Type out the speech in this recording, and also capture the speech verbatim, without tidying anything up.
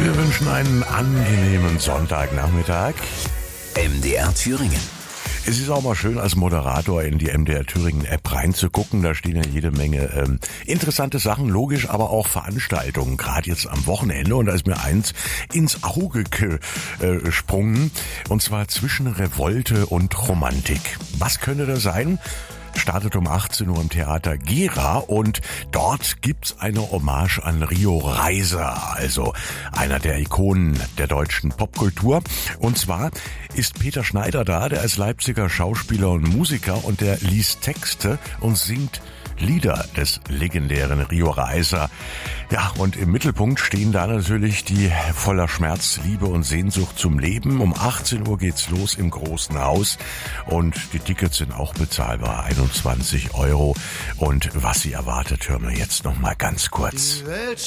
Wir wünschen einen angenehmen Sonntagnachmittag. M D R Thüringen. Es ist auch mal schön, als Moderator in die M D R Thüringen App reinzugucken. Da stehen ja jede Menge ähm, interessante Sachen, logisch, aber auch Veranstaltungen, gerade jetzt am Wochenende. Und da ist mir eins ins Auge gesprungen, und zwar zwischen Revolte und Romantik. Was könnte das sein? Startet um achtzehn Uhr im Theater Gera, und dort gibt's eine Hommage an Rio Reiser, also einer der Ikonen der deutschen Popkultur. Und zwar ist Peter Schneider da, der ist Leipziger Schauspieler und Musiker, und der liest Texte und singt Lieder des legendären Rio Reiser. Ja, und im Mittelpunkt stehen da natürlich die voller Schmerz, Liebe und Sehnsucht zum Leben. Um achtzehn Uhr geht's los im Großen Haus, und die Tickets sind auch bezahlbar, einundzwanzig Euro. Und was sie erwartet, hören wir jetzt noch mal ganz kurz.